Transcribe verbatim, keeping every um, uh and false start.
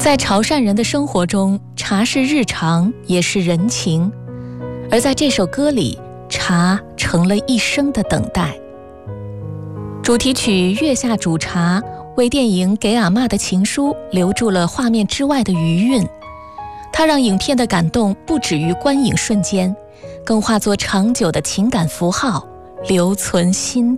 在潮汕人的生活中，茶是日常，也是人情。而在这首歌里，茶成了一生的等待。主题曲《月下煮茶》为电影《给阿嬷的情书》留住了画面之外的余韵，它让影片的感动不止于观影瞬间，更化作长久的情感符号，留存心